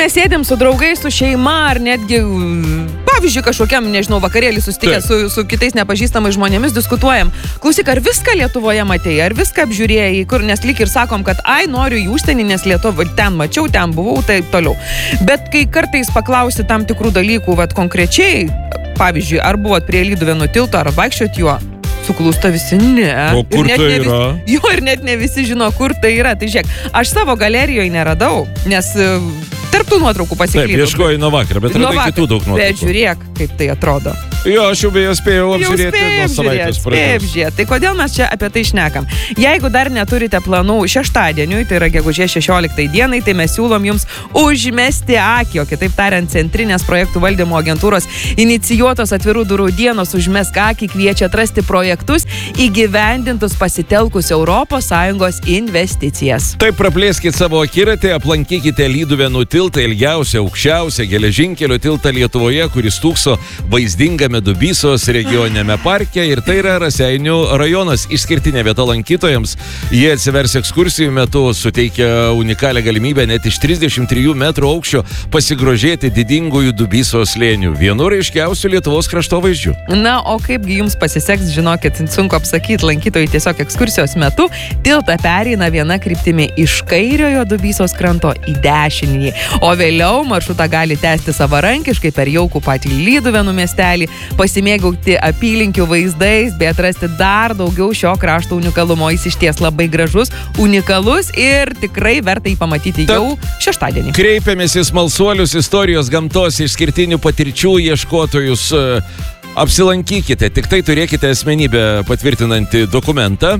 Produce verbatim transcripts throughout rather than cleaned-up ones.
mes sėdėm su draugais, su šeima ar netgi, pavyzdžiui, kažkokiam, nežinau, vakarėlį susitikę su, su kitais nepažįstamais žmonėmis, diskutuojam. Klausyk, ar viską Lietuvoje matei, ar viską apžiūrėjai, kur, nes lyg ir sakom, kad ai, noriu į užsienį, nes Lietuva, ten mačiau, ten buvau, taip toliau. Bet kai kartais paklausi tam tikrų dalykų, vat konkrečiai, pavyzdžiui, ar buvot prie Lyduvėnų tilto, ar vaikščiot juo, suklūsta visi, ne. O kur tai ne yra? Visi, jo, ir net ne visi žino, kur tai yra. Tai žiūrėk, aš savo galerijoje neradau, nes tarp tų nuotraukų pasiklydau. Taip, ieškojai nuo vakar, bet radai kitų daug nuotraukų. Bet žiūrėk, kaip tai atrodo. Jo, aš jau beje spėjau apžiūrėti nuo savaitės pradžios. Tai kodėl mes čia apie tai šnekam? Jeigu dar neturite planų šeštadieniui, tai yra gegužės šešioliktai dienai, tai mes siūlom jums užmesti akį, o kitaip tariant, Centrinės projektų valdymo agentūros inicijuotos atvirų durų dienos užmesk akį kviečia atrasti projektus įgyvendintus pasitelkus Europos Sąjungos investicijas. Taip, praplėskit savo akiratį, aplankykite Lyduvėnų tiltą, ilgiausią, aukščiausią geležinkelio tiltą Lietuvoje, kuris stūkso vaizdingame Dubysos regioninėme parke ir tai yra Raseinių rajonas. Išskirtinė vieta lankytojams. Jie atsivers ekskursijų metu, suteikia unikalią galimybę net iš trisdešimt trijų metrų aukščio pasigrožėti didingųjų Dubysos slėnių, vienu ryškiausių Lietuvos kraštovaizdžių. Na, o kaipgi jums pasiseks, žinokit, sunku apsakyti, lankytojai tiesiog ekskursijos metu tiltą pereina viena kryptimi iš kairiojo Dubysos kranto į dešinįjį, o vėliau maršrutą gali tęsti savarankiškai per jaukų patį Lyduvėnų miestelį, pasimėgauti apylinkių vaizdais, bei atrasti dar daugiau šio krašto unikalumo. Jis išties labai gražus, unikalus ir tikrai verta jį pamatyti jau šeštadienį. Kreipiamės į smalsuolius, istorijos, gamtos, išskirtinių patirčių ieškotojus. Apsilankykite, tik tai turėkite asmenybę patvirtinantį dokumentą.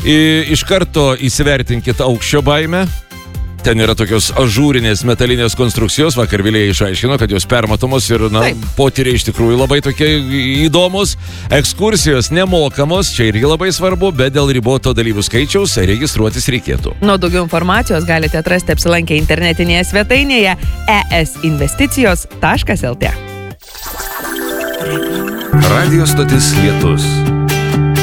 Iš karto įsivertinkite aukščio baimę. Ten yra tokios ažūrinės metalinės konstrukcijos, vakar Vilija išaiškino, kad jos permatomos ir, na, potyriai iš tikrųjų labai tokie įdomus. Ekskursijos nemokamos, čia irgi labai svarbu, bet dėl riboto dalyvių skaičiaus registruotis reikėtų. Nuo daugiau informacijos galite atrasti apsilankę internetinėje svetainėje e es investicijos taškas el tė. Radio stotis Lietus.